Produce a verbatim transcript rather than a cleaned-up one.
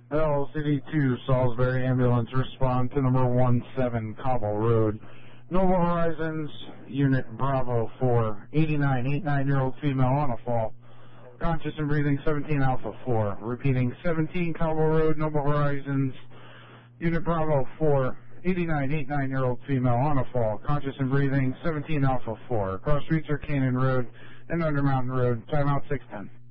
L C D two, Salisbury Ambulance, respond to number one seven Cobble Road. Noble Horizons, Unit Bravo four, eighty-nine, eighty-nine-year-old female on a fall. Conscious and breathing, seventeen Alpha four. Repeating, seventeen Cobble Road, Noble Horizons, Unit Bravo four, eighty-nine, eighty-nine-year-old female on a fall. Conscious and breathing, seventeen Alpha four. Cross Streets or Canyon Road and Under Mountain Road. Timeout six ten.